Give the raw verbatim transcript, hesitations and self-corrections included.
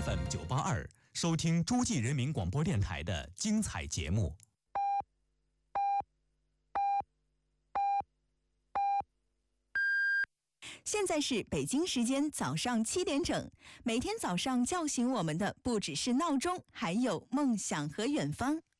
F M 九八二，收听诸暨人民广播电台的精彩节目。 现在是北京时间早上七点整。每天早上叫醒我们的不只是闹钟，还有梦想和远方。